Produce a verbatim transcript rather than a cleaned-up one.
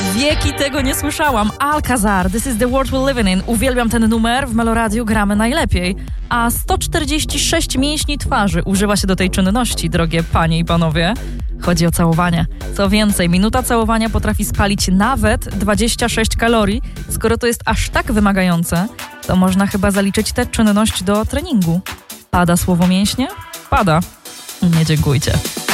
wieki tego nie słyszałam. Alcazar, This is the world we're living in. Uwielbiam ten numer, w Meloradiu gramy najlepiej. A sto czterdzieści sześć mięśni twarzy używa się do tej czynności, drogie panie i panowie. Chodzi o całowanie. Co więcej, minuta całowania potrafi spalić nawet dwadzieścia sześć kalorii. Skoro to jest aż tak wymagające, to można chyba zaliczyć tę czynność do treningu. Pada słowo mięśnie? Pada. Nie dziękujcie.